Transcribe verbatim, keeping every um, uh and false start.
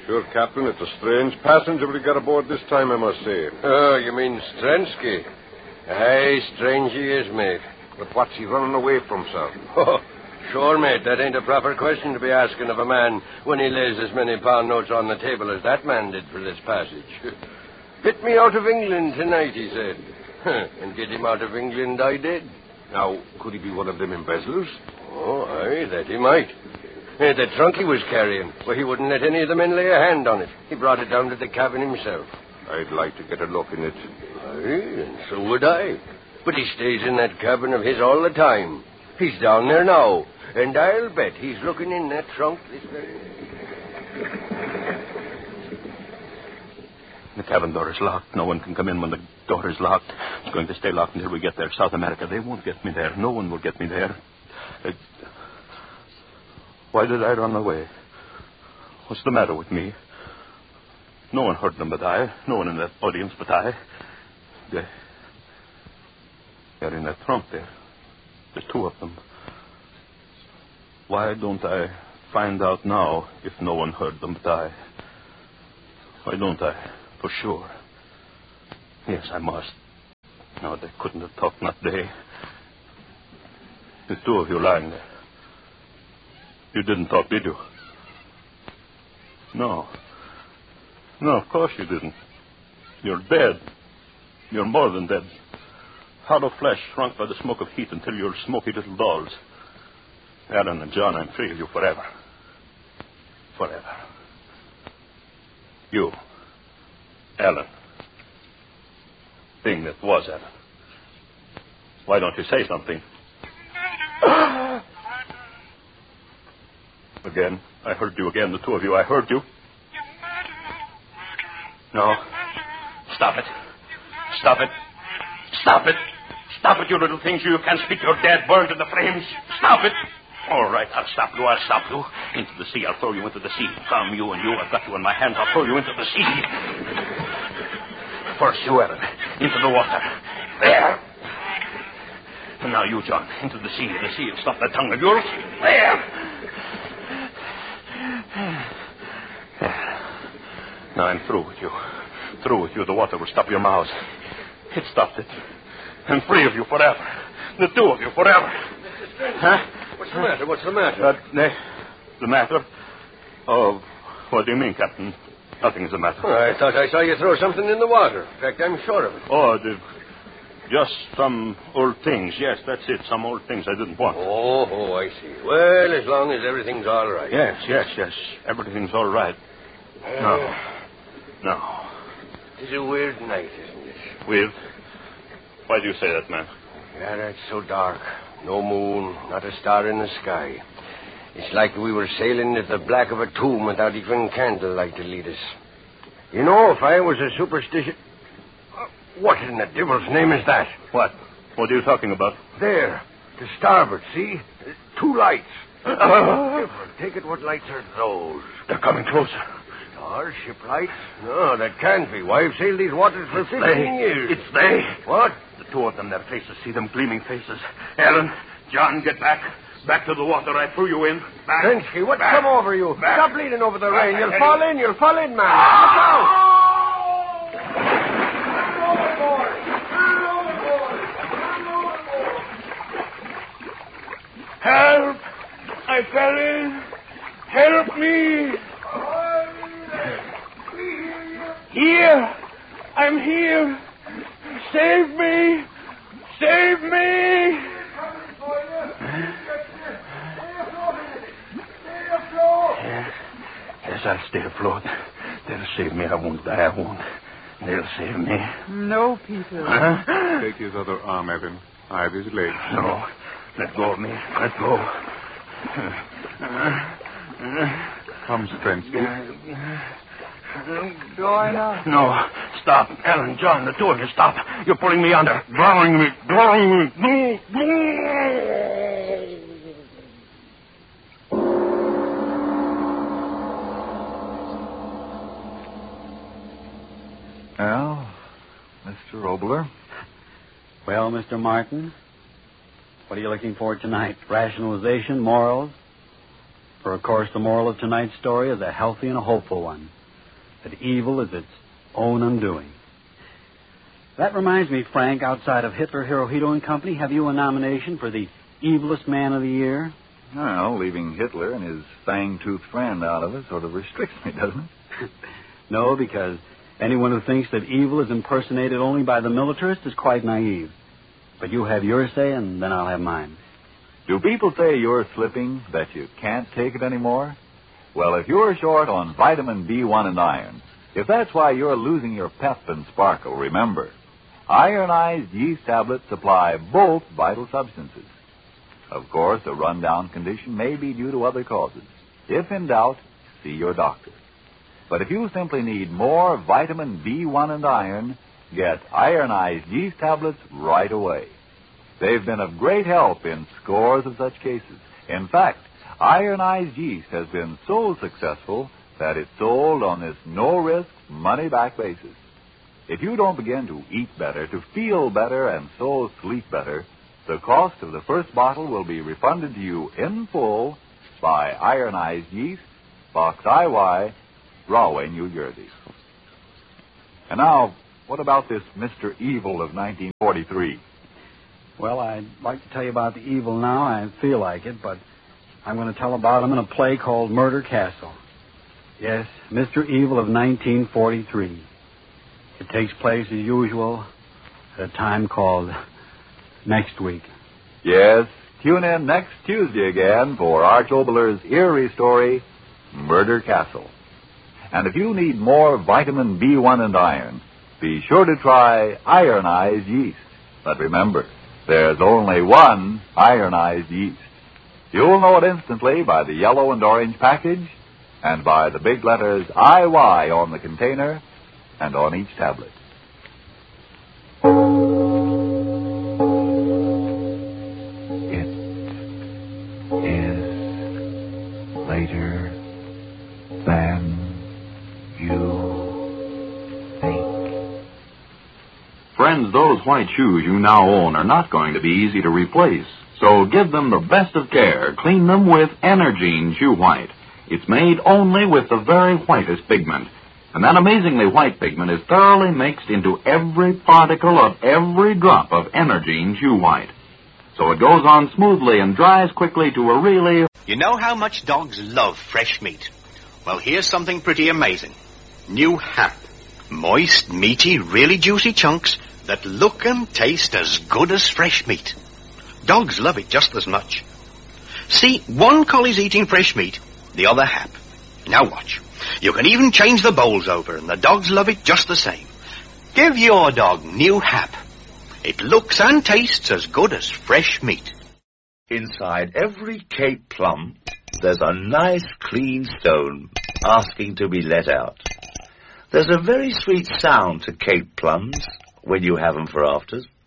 Sure, Captain, it's a strange passenger we got aboard this time, I must say. Oh, you mean Strensky? Aye, strange he is, mate. But what's he running away from, sir? Oh, sure, mate, that ain't a proper question to be asking of a man when he lays as many pound notes on the table as that man did for this passage. Get me out of England tonight, he said. And get him out of England I did. Now, could he be one of them embezzlers? Oh, aye, that he might. Eh, the trunk he was carrying, well, he wouldn't let any of the men lay a hand on it. He brought it down to the cabin himself. I'd like to get a look in it. Aye, and so would I. But he stays in that cabin of his all the time. He's down there now, and I'll bet he's looking in that trunk this very... The cabin door is locked. No one can come in when the door is locked. It's going to stay locked until we get there. South America, they won't get me there. No one will get me there. It... Why did I run away? What's the matter with me? No one heard them but I. No one in that audience but I. They... They're in that trunk there. The two of them. Why don't I find out now if no one heard them but I? Why don't I? For sure. Yes, I must. No, they couldn't have talked, not they. The two of you lying there. You didn't talk, did you? No. No, of course you didn't. You're dead. You're more than dead. Hollow flesh shrunk by the smoke of heat until you're smoky little dolls. Alan and John, I'm free of you forever. Forever. You. Alan. Thing that was Alan. Why don't you say something? Again. I heard you again, the two of you. I heard you. No. Stop it. Stop it. Stop it. Stop it, you little things. You can't speak. You're dead, burned to the flames. Stop it. All right, I'll stop you. I'll stop you. Into the sea. I'll throw you into the sea. Come, you and you. I've got you in my hands. I'll throw you into the sea. First you, Ellen. Into the water. There. And now you, John. Into the sea. The sea will stop that tongue of yours. There. Now I'm through with you. Through with you. The water will stop your mouths. It stopped it. I'm free of you forever. The two of you forever. Huh? What's the matter? What's the matter? Uh, the, the matter? Oh, what do you mean, Captain? Nothing's the matter. Well, I thought I saw you throw something in the water. In fact, I'm sure of it. Oh, the, just some old things. Yes, that's it. Some old things I didn't want. Oh, oh, I see. Well, as long as everything's all right. Yes, yes, yes. Everything's all right. Uh, no. No. It's a weird night, isn't it? Weird? Why do you say that, man? Yeah, it's so dark. No moon, not a star in the sky. It's like we were sailing at the black of a tomb without even candlelight to lead us. You know, if I was a superstition... What in the devil's name is that? What? What are you talking about? There, to starboard, see? Two lights. Uh, Take it, what lights are those? They're coming closer. Our ship lights? No, that can't be. Why, I've sailed these waters for it's fifteen they. years. It's they. What? The two of them, their faces. See them gleaming faces. Ellen, John, get back. Back to the water. I threw you in. Back. Trensky, what's back. come over you? Back. Stop bleeding over the Back. rain. You'll fall in. You'll fall in, man. Look out. Help! I fell in. Help me. Here. I'm here. Save me. Save me. Yes, yes, I'll stay afloat. They'll save me. I won't die. I won't. They'll save me. No, Peter. Huh? Take his other arm, Evan. I have his leg. No. Let go of me. Let go. Come, Strensky. Going up. No. Stop. Ellen, John, the two of you, stop. You're pulling me under. Drowning me. Drowning me. Well, Mister Obler. Well, Mister Martin, what are you looking for tonight? Rationalization, morals? For, of course, the moral of tonight's story is a healthy and a hopeful one, that evil is its own undoing. That reminds me, Frank, outside of Hitler, Hirohito and Company, have you a nomination for the evilest man of the year? Well, leaving Hitler and his fang-toothed friend out of it sort of restricts me, doesn't it? No, because anyone who thinks that evil is impersonated only by the militarist is quite naive. But you have your say, and then I'll have mine. Do people say you're slipping, that you can't take it anymore? Well, if you're short on vitamin B one and iron, if that's why you're losing your pep and sparkle, remember, ironized yeast tablets supply both vital substances. Of course, a run-down condition may be due to other causes. If in doubt, see your doctor. But if you simply need more vitamin B one and iron, get ironized yeast tablets right away. They've been of great help in scores of such cases. In fact, ironized yeast has been so successful that it's sold on this no-risk, money-back basis. If you don't begin to eat better, to feel better, and so sleep better, the cost of the first bottle will be refunded to you in full by Ironized Yeast, Box I Y, Rahway, New Jersey. And now, what about this Mister Evil of nineteen forty-three? Well, I'd like to tell you about the evil now. I feel like it, but I'm going to tell about him in a play called Murder Castle. Yes, Mister Evil of nineteen forty-three. It takes place, as usual, at a time called next week. Yes, tune in next Tuesday again for Arch Oboler's eerie story, Murder Castle. And if you need more vitamin B one and iron, be sure to try ironized yeast. But remember, there's only one ironized yeast. You'll know it instantly by the yellow and orange package and by the big letters I Y on the container and on each tablet. Later than you think. Friends, those white shoes you now own are not going to be easy to replace. So give them the best of care. Clean them with Energine Shoe White. It's made only with the very whitest pigment. And that amazingly white pigment is thoroughly mixed into every particle of every drop of Energine Shoe White. So it goes on smoothly and dries quickly to a really... You know how much dogs love fresh meat? Well, here's something pretty amazing. New Hap. Moist, meaty, really juicy chunks that look and taste as good as fresh meat. Dogs love it just as much. See, one collie's eating fresh meat, the other Hap. Now watch. You can even change the bowls over, and the dogs love it just the same. Give your dog New Hap. It looks and tastes as good as fresh meat. Inside every Cape plum, there's a nice clean stone asking to be let out. There's a very sweet sound to Cape plums when you have them for afters.